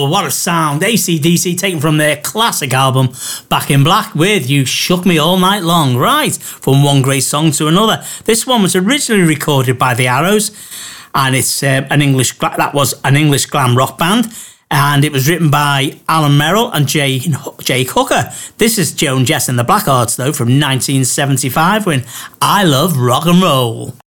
Oh, what a sound. AC/DC taken from their classic album Back in Black with You Shook Me All Night Long. Right, from one great song to another. This one was originally recorded by The Arrows, and it's an English glam rock band, and it was written by Alan Merrill and Jake Hooker. This is Joan Jett and the Blackhearts, though, from 1975, when I Love Rock and Roll.